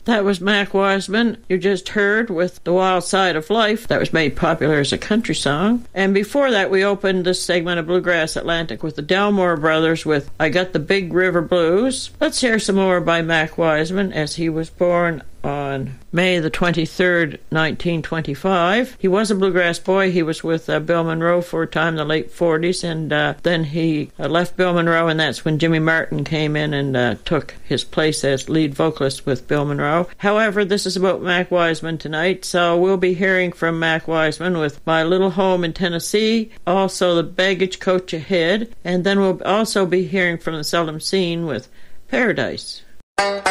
That was Mac Wiseman, you just heard, with The Wild Side of Life. That was made popular as a country song. And before that, we opened this segment of Bluegrass Atlantic with the Delmore Brothers with I Got the Big River Blues. Let's hear some more by Mac Wiseman, as he was born on May the 23rd, 1925. He was a bluegrass boy. He was with Bill Monroe for a time in the late 40s, and then he left Bill Monroe, and that's when Jimmy Martin came in and took his place as lead vocalist with Bill Monroe. However, this is about Mac Wiseman tonight, so we'll be hearing from Mac Wiseman with My Little Home in Tennessee, also The Baggage Coach Ahead, and then we'll also be hearing from the Seldom Scene with Paradise.